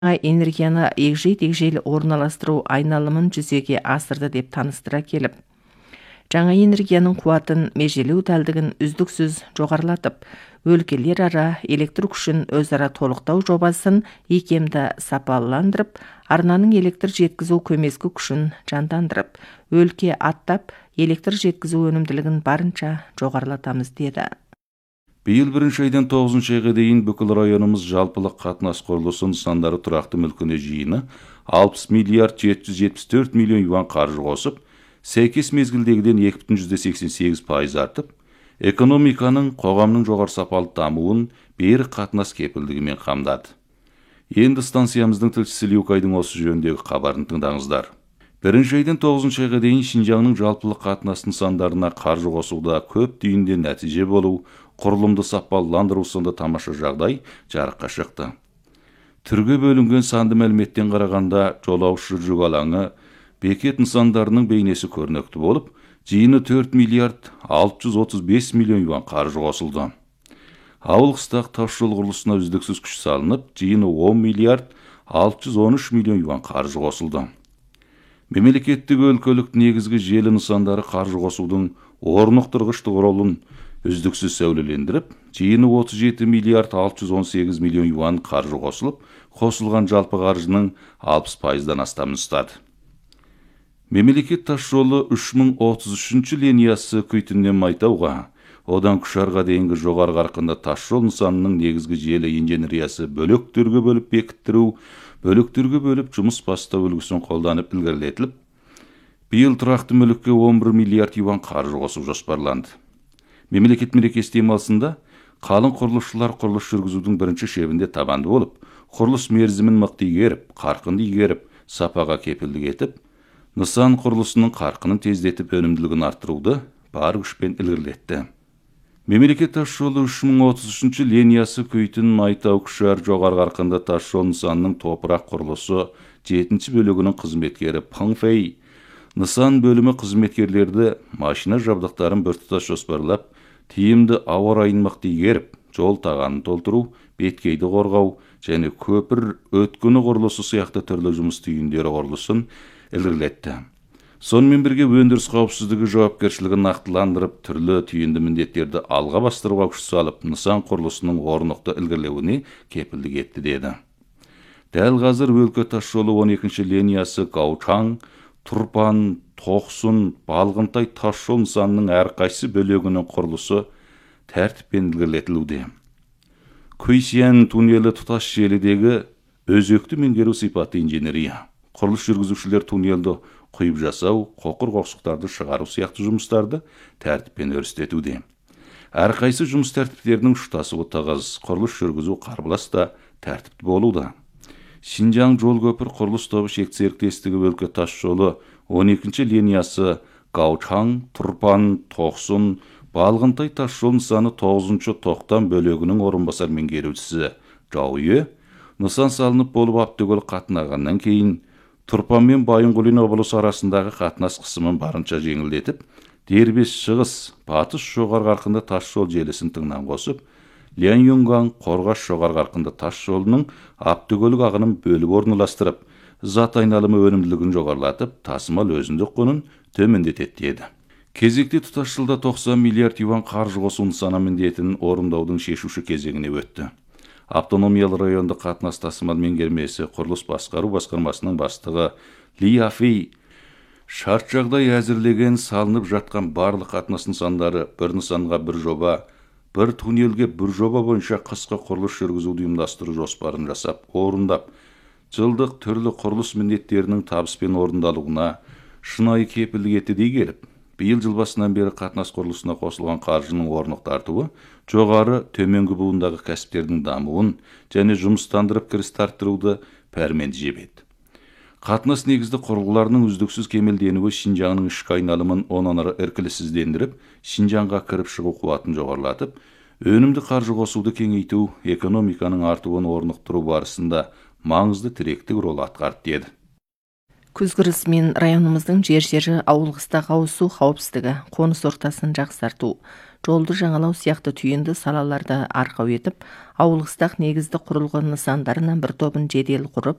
энергияны егжей-тегжейлі орналастыру айналымын жүзеге асырды деп таныстыра келіп, жаңа энергияның қуатын межелеу тәлдігін үздіксіз жоғарылатып, өлкелер ара электр күшін өзара толықтау жобасын икемді сапаландырып, арнаның электр жеткізу көмескі күшін жандандырып, өлке аттап электр жеткізу өнімділігін барынша жоғарылатамыз деді. Биыл 1 айдан 9 айға дейін бүкіл районымыз жалпылық қатынас құрылысы нысандары тұрақты мүлкіне жиыны 60 миллиард 774 миллион юан қаржы қосып, сәйкес мезгілдегіден 2,88% артып, экономиканың, қоғамның жоғары сапалы дамуын берік қатынас кепілдігімен қамдады. Енді станциямыздың тілшісі Люкайдың осы жөніндегі хабарын тыңдаңыздар. 1 айдан 9 айға дейін Шинжаңның жалпылық қатынас нысандарына қаржы қосуда көп түйінде нәтиже болу, құрылымды сапаландыру сынды тамаша жағдай жарыққа шықты. Түрге бөлінген санды мәліметтен қарағанда жолаушы жүк алаңы, бекет нысандарының бейнесі көрнекті болып, жиыны 4 миллиард 635 миллион юан қаржы қосылды. Ауыл қыстақ тасжол құрылысына үздіксіз күш салынып, жиыны 10 миллиард 613 миллион юан қаржы қосылды. Мемлекеттік өлкөлік негізгі желі нысандары қаржы қосудың орнықтырғыштық ролын үздіксіз сәулелендіріп, жиыны 37 миллиард 618 миллион юан қаржы қосылып, қосылған жалпы қаржының 60%-дан астамын ұстады. Мемлекет тасжолы 3033 линиясы Күйтіннен Майтауға, одан Күшарға дейінгі жоғары қарқынды тасжол нысанының негізгі желі инженериясы бөліктерге бөліп бекіттіру, бөліктерге бөліп жұмыс бастау үлгісін қолданып ілгерілетіліп, биыл тұрақты мүлікке 11 миллиард юан қаржы қосу жоспарланды. Мемлекет мерекесі демалысында қалың құрылысшылар құрылыс жүргізудің бірінші шебінде табанды болып, құрылыс мерзімін мықты игеріп, қарқынды игеріп, сапаға кепілдік етіп, нысан құрылысының қарқынын тездетіп, өнімділігін арттыруды бар күшпен ілгерілетті. Мемлекет тасжолы 3033 линиясы Күйтін Майтау Күшар жоғары қарқынды тасжол нысанының топырақ құрылысы 7-ші бөлігінің қызметкері Пыңфей нысан бөлімі қызметкерлерді машина жабдықтарын біртұтас жоспарлап, тиімді ауа райын мықты игеріп, жол тағанын толтыру, беткейді қорғау және көпір өткіні құрылысы сияқты түрлі жұмыс түйіндері құрылысын ілгерілетті. Сонымен бірге өндіріс қауіпсіздігі жауапкершілігін нақтыландырып, түрлі түйінді міндеттерді алға бастыруға күш салып, нысан құрылысының орнықты ілгерілеуіне кепілдік етті деді. Дәл қазір өлкө тасжолы 12-ші линиясы Гаучаң, Тұрпан, Тоқсын, Балғынтай тасжол нысанының әрқайсы бөлігінің құрылысы тәртіппен ілгерілетілуде. Күйсиян туннелі тұтас желідегі өзекті меңгеру сипаты инженерия. Құрылыс жүргізушілер туннелді құйып жасау, қоқыр-қоқсықтарды шығару сияқты жұмыстарды тәртіппен өрістетуде. Әрқайсы жұмыс тәртіптерінің ұштасуы тығыз, құрылыс жүргізу қарбылас та тәртіпті болуда. Шинжаң жол көпір құрылыс тобы шекті серіктестігі өлкө тасжолы 12-ші линиясы Гаучаң, Тұрпан, Тоқсын, Балғынтай тасжол нысаны 9-ші тоқтан бөлігінің орынбасар меңгерушісі Жауы, нысан салынып болып Аптөгөл қатынағаннан кейін Тұрпан мен Байынқұлин облысы арасындағы қатынас қысымын барынша жеңілдетіп, дербес шығыс, батыс жоғары қарқынды тасжол желісін тыңнан қосып, Ляньюнгаң Қорғас жоғары қарқынды тасжолының Аптөгөл ағынын бөліп орналастырып, зат айналымы өнімділігін жоғарылатып, тасымал өзіндік құнын төмендетеді деді. Кезекте тұтас жылда 90 миллиард юан қаржы қосу нысана міндетін орындаудың шешуші кезеңіне өтті. Автономиялы районды қатынас тасымал меңгермесі құрылыс басқару басқармасының бастығы Ли Афей шарт жағдай әзірлеген салынып жатқан барлық қатынас нысандары бір нысанға бір жоба, бір туннелге бір жоба бойынша қысқа құрылыс жүргізуді ұйымдастыру жоспарын жасап, орындап, жылдық түрлі құрылыс міндеттерінің табыспен орындалуына шынайы кепілдік етті дей келіп, биыл жыл басынан бері қатынас құрылысына қосылған қаржының орнықты артуы, жоғары төменгі буындағы кәсіптердің дамуын және жұмыстандырып кірісті арттыруды пәрменді жебеді. Қатынас негізді құрылғыларының үздіксіз кемелденуі Шинжаңның ішкі айналымын онан ары іркіліссіздендіріп, Шинжаңға кіріп шығу қуатын жоғарылатып, өнімді қаржы қосуды кеңейту, экономиканың артуын орнықтыру барысында маңызды тіректік рол атқарды деді. Күзгірісмен районымыздың жер-жері ауыл-қыстақ ауызсу қауіпсіздігі, қоныс ортасын жақсарту, жолды жаңалау сияқты түйінді салаларды арқау етіп, ауыл қыстақ негізді құрылған нысандарынан бір тобын жедел құрып,